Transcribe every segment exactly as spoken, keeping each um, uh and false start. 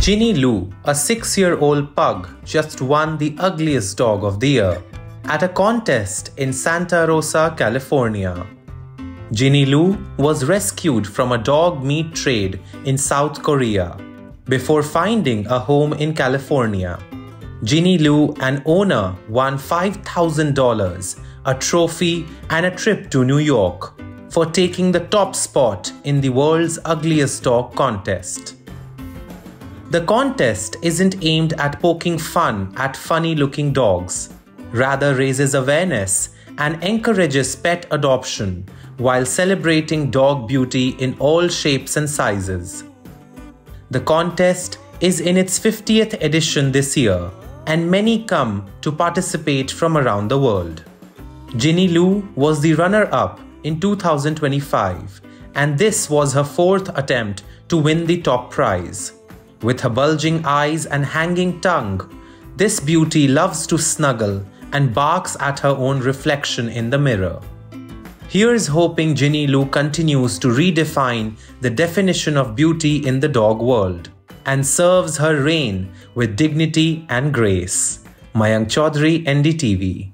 Ginny Lou, a six-year-old pug, just won the ugliest dog of the year at a contest in Santa Rosa, California. Ginny Lou was rescued from a dog meat trade in South Korea before finding a home in California. Ginny Lou, an owner, won five thousand dollars, a trophy, and a trip to New York for taking the top spot in the world's ugliest dog contest. The contest isn't aimed at poking fun at funny-looking dogs, rather raises awareness and encourages pet adoption while celebrating dog beauty in all shapes and sizes. The contest is in its fiftieth edition this year, and many come to participate from around the world. Ginny Lou was the runner-up in two thousand twenty-five, and this was her fourth attempt to win the top prize. With her bulging eyes and hanging tongue, this beauty loves to snuggle and barks at her own reflection in the mirror. Here's hoping Ginny Lou continues to redefine the definition of beauty in the dog world and serves her reign with dignity and grace. Mayank Chaudhary, N D T V.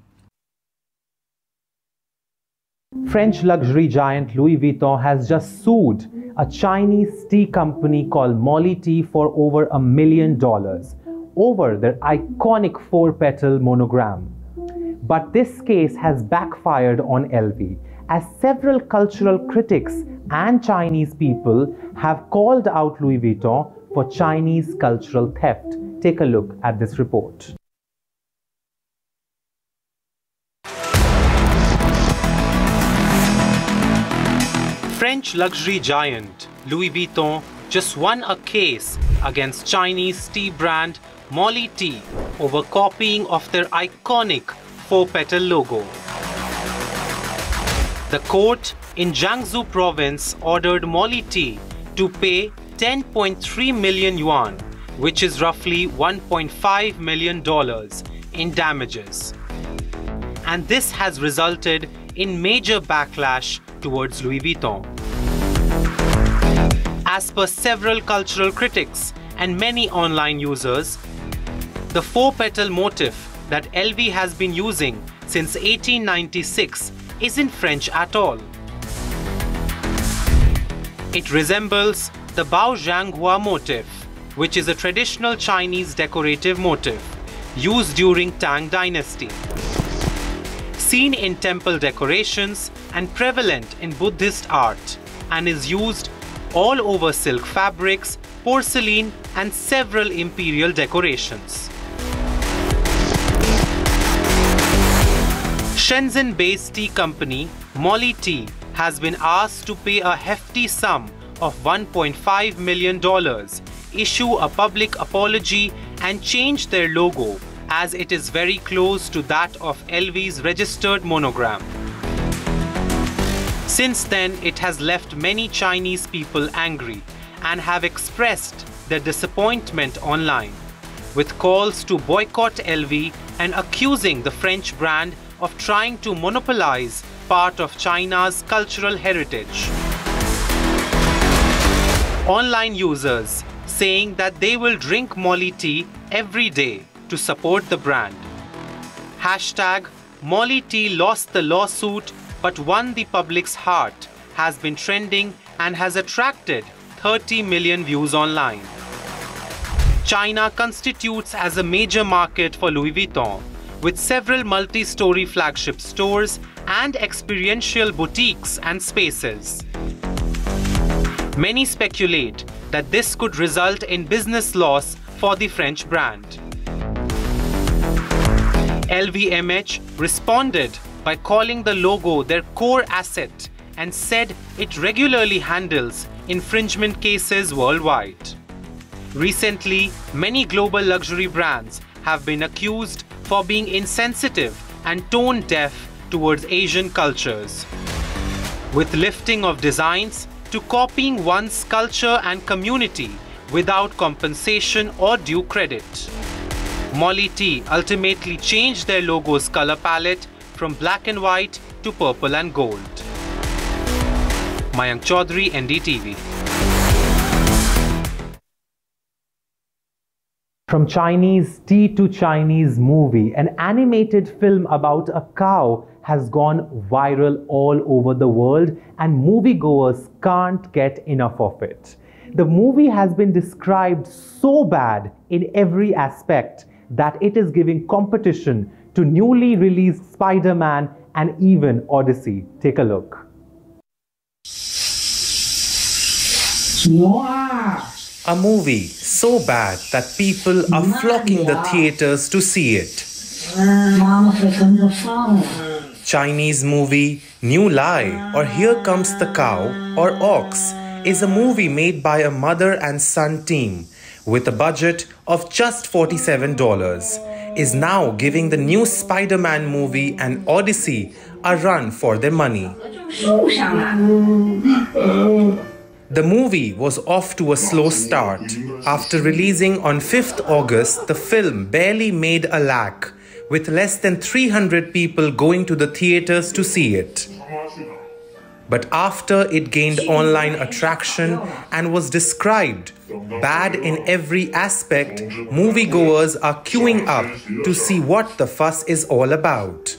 French luxury giant Louis Vuitton has just sued a Chinese tea company called Molly Tea for over a million dollars over their iconic four-petal monogram. But this case has backfired on L V, as several cultural critics and Chinese people have called out Louis Vuitton for Chinese cultural theft. Take a look at this report. French luxury giant Louis Vuitton just won a case against Chinese tea brand Molly Tea over copying of their iconic four-petal logo. The court in Jiangsu province ordered Molly Tea to pay ten point three million yuan, which is roughly one point five million dollars, in damages. And this has resulted in major backlash towards Louis Vuitton. As per several cultural critics and many online users, the four-petal motif that L V has been using since eighteen ninety-six isn't French at all. It resembles the Bao Zhanghua motif, which is a traditional Chinese decorative motif used during Tang Dynasty. Seen in temple decorations and prevalent in Buddhist art, and is used all over silk fabrics, porcelain, and several imperial decorations. Shenzhen-based tea company Molly Tea has been asked to pay a hefty sum of one point five million dollars, issue a public apology, and change their logo, as it is very close to that of L V's registered monogram. Since then, it has left many Chinese people angry and have expressed their disappointment online, with calls to boycott L V and accusing the French brand of trying to monopolize part of China's cultural heritage. Online users saying that they will drink Molly Tea every day to support the brand. Hashtag Molly Tea lost the lawsuit but won the public's heart has been trending and has attracted thirty million views online. China constitutes as a major market for Louis Vuitton, with several multi-story flagship stores and experiential boutiques and spaces. Many speculate that this could result in business loss for the French brand. L V M H responded by calling the logo their core asset and said it regularly handles infringement cases worldwide. Recently, many global luxury brands have been accused for being insensitive and tone-deaf towards Asian cultures, with lifting of designs to copying one's culture and community without compensation or due credit. Molly Tea ultimately changed their logo's color palette from black and white to purple and gold. Mayank Chaudhary, N D T V. From Chinese tea to Chinese movie, an animated film about a cow has gone viral all over the world and moviegoers can't get enough of it. The movie has been described so bad in every aspect that it is giving competition to newly released Spider-Man and even Odyssey. Take a look. Wow. A movie so bad that people are flocking the theaters to see it. Chinese movie New Lie or Here Comes the Cow or Ox is a movie made by a mother and son team with a budget of just forty-seven dollars, is now giving the new Spider-Man movie and Odyssey a run for their money. The movie was off to a slow start. After releasing on fifth August, the film barely made a lakh, with less than three hundred people going to the theaters to see it. But after it gained online attraction and was described bad in every aspect, moviegoers are queuing up to see what the fuss is all about.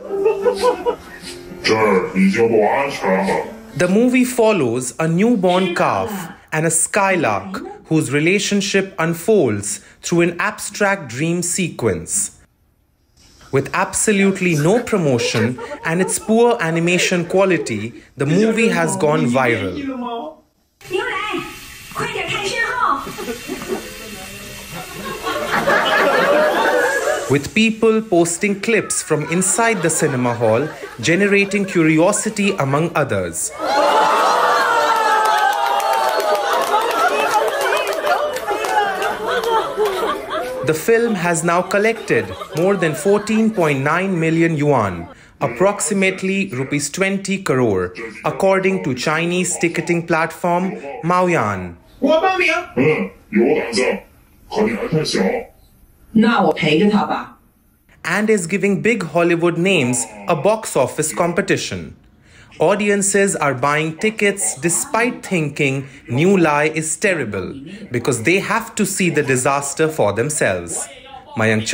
The movie follows a newborn calf and a skylark whose relationship unfolds through an abstract dream sequence. With absolutely no promotion and its poor animation quality, the movie has gone viral. With people posting clips from inside the cinema hall, generating curiosity among others. The film has now collected more than fourteen point nine million yuan, approximately rupees twenty crore, according to Chinese ticketing platform Maoyan. And is giving big Hollywood names a box office competition. Audiences are buying tickets despite thinking New Lie is terrible because they have to see the disaster for themselves. Mayank